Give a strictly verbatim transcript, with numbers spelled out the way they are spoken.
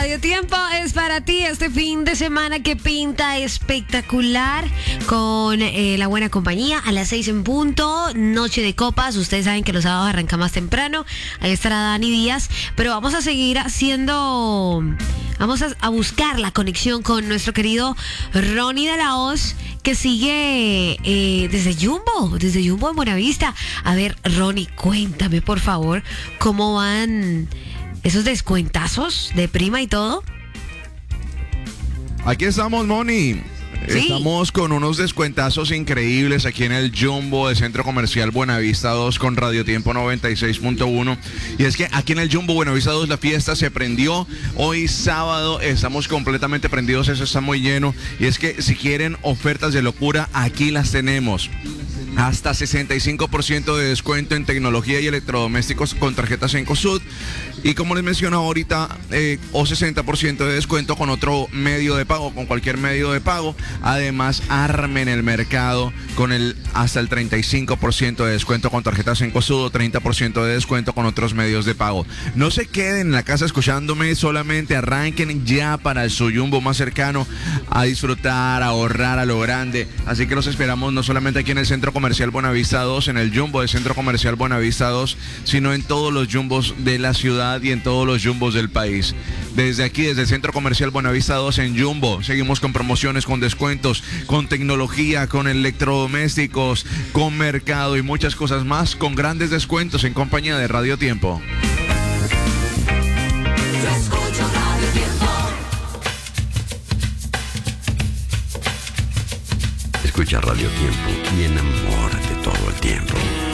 Radio Tiempo es para ti este fin de semana que pinta espectacular con eh, la buena compañía a las seis en punto, noche de copas. Ustedes saben que los sábados arranca más temprano. Ahí estará Dani Díaz, pero vamos a seguir haciendo, vamos a, a buscar la conexión con nuestro querido Ronnie de la Hoz, que sigue eh, desde Jumbo, desde Jumbo en Buenavista. A ver, Ronnie, cuéntame por favor cómo van esos descuentazos de prima y todo. Aquí estamos, Moni. Sí. Estamos con unos descuentazos increíbles aquí en el Jumbo de Centro Comercial Buenavista dos con Radio Tiempo noventa y seis punto uno. Y es que aquí en el Jumbo Buenavista dos la fiesta se prendió. Hoy sábado estamos completamente prendidos, eso está muy lleno. Y es que si quieren ofertas de locura, aquí las tenemos. Hasta sesenta y cinco por ciento de descuento en tecnología y electrodomésticos con tarjetas Encosud. Y como les menciono ahorita, eh, o sesenta por ciento de descuento con otro medio de pago, con cualquier medio de pago. Además, armen el mercado con el hasta el treinta y cinco por ciento de descuento con tarjetas Encosud o treinta por ciento de descuento con otros medios de pago. No se queden en la casa escuchándome, solamente arranquen ya para su Jumbo más cercano a disfrutar, a ahorrar a lo grande. Así que los esperamos no solamente aquí en el Centro Comercial Buenavista dos, en el Jumbo de Centro Comercial Buenavista dos, sino en todos los Jumbos de la ciudad y en todos los Jumbos del país. Desde aquí, desde el Centro Comercial Buenavista dos en Jumbo, seguimos con promociones, con descuentos, con tecnología, con electrodomésticos, con mercado y muchas cosas más, con grandes descuentos en compañía de Radio Tiempo. Yo escucho Radio Tiempo. Escucha Radio Tiempo y enamórate todo el tiempo.